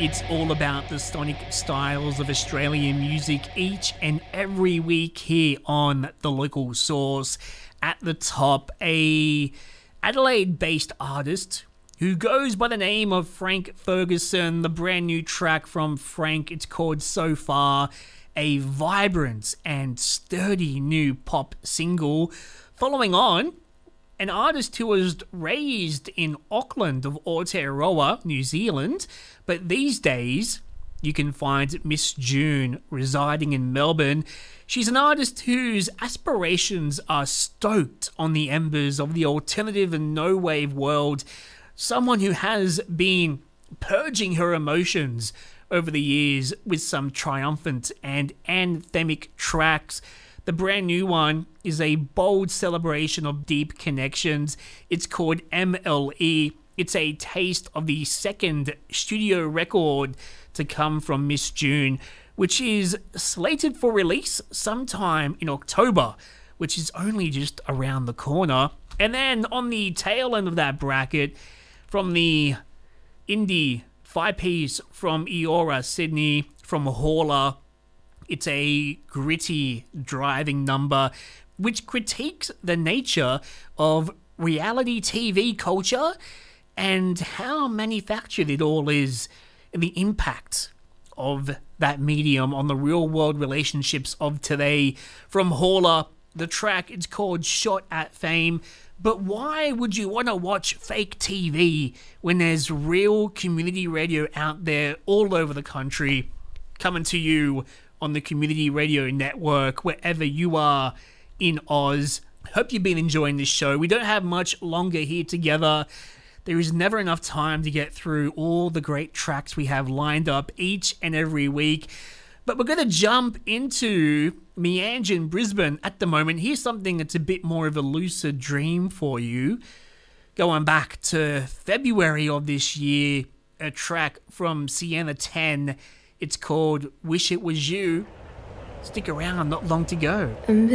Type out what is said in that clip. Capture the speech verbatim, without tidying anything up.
It's all about the sonic styles of Australian music each and every week here on The Local Source. At the top, a Adelaide-based artist who goes by the name of Frank Ferguson. The brand new track from Frank, it's called So Far, a vibrant and sturdy new pop single. Following on, an artist who was raised in Auckland of Aotearoa, New Zealand, but these days you can find Miss June residing in Melbourne. She's an artist whose aspirations are stoked on the embers of the alternative and no-wave world, someone who has been purging her emotions over the years with some triumphant and anthemic tracks. The brand new one is a bold celebration of deep connections. It's called M L E. It's a taste of the second studio record to come from Miss June, which is slated for release sometime in October, which is only just around the corner. And then on the tail end of that bracket, from the indie five-piece from Eora, Sydney, from Hauler, it's a gritty, driving number which critiques the nature of reality T V culture and how manufactured it all is, and the impact of that medium on the real-world relationships of today. From Hauler, the track is called Shot at Fame. But why would you want to watch fake T V when there's real community radio out there all over the country, coming to you on the Community Radio Network, wherever you are in Oz? Hope you've been enjoying this show. We don't have much longer here together. There is never enough time to get through all the great tracks we have lined up each and every week. But we're going to jump into Meanjin in Brisbane at the moment. Here's something that's a bit more of a lucid dream for you. Going back to February of this year, a track from Sienna ten. It's called Wish It Was You. Stick around, not long to go.